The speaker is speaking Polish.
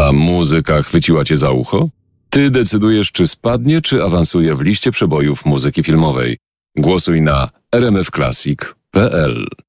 A muzyka chwyciła cię za ucho? Ty decydujesz, czy spadnie, czy awansuje w liście przebojów muzyki filmowej. Głosuj na rmfclassic.pl.